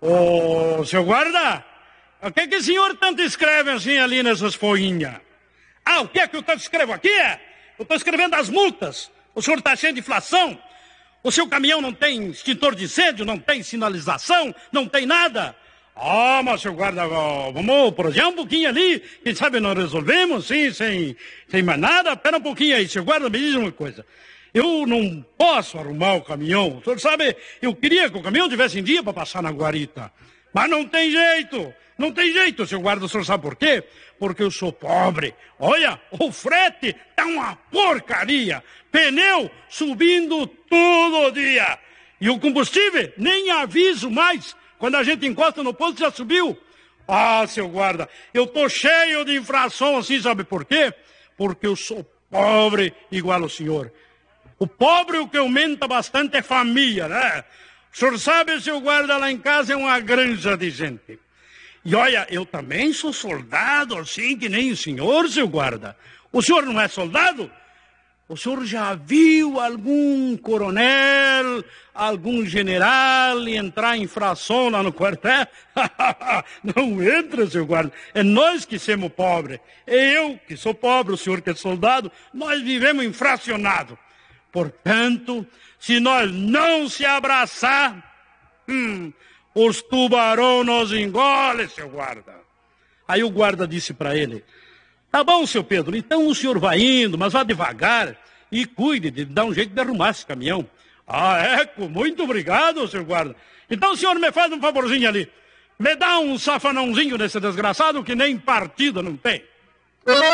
Ô, seu guarda, o que o senhor tanto escreve assim ali nessas folhinhas? Ah, o que é que eu tanto escrevo aqui? Eu estou escrevendo as multas. O senhor está cheio de inflação. O seu caminhão não tem extintor de incêndio, não tem sinalização, não tem nada. Ah, mas seu guarda, vamos projetar um pouquinho ali. Quem sabe nós resolvemos, sim, sem mais nada. Espera um pouquinho aí, seu guarda, me diz uma coisa. Eu não posso arrumar o caminhão. O senhor sabe, eu queria que o caminhão tivesse em dia para passar na guarita. Mas não tem jeito. Não tem jeito, seu guarda. O senhor sabe por quê? Porque eu sou pobre. Olha, o frete é uma porcaria. Pneu subindo todo dia. E o combustível, nem aviso mais. Quando a gente encosta no posto, já subiu. Ah, seu guarda, eu tô cheio de infração assim, sabe por quê? Porque eu sou pobre igual o senhor. O pobre, o que aumenta bastante é família, né? O senhor sabe, seu guarda, lá em casa é uma granja de gente. E olha, eu também sou soldado, assim que nem o senhor, seu guarda. O senhor não é soldado? O senhor já viu algum coronel, algum general entrar em fração lá no quartel? Não entra, seu guarda. É nós que somos pobres. É eu que sou pobre, o senhor que é soldado. Nós vivemos infracionados. Portanto, se nós não se abraçar, os tubarões nos engolem, seu guarda. Aí o guarda disse para ele: tá bom, seu Pedro, então o senhor vai indo, mas vá devagar e cuide de dar um jeito de arrumar esse caminhão. Ah, muito obrigado, seu guarda. Então o senhor me faz um favorzinho ali. Me dá um safanãozinho desse desgraçado que nem partida não tem.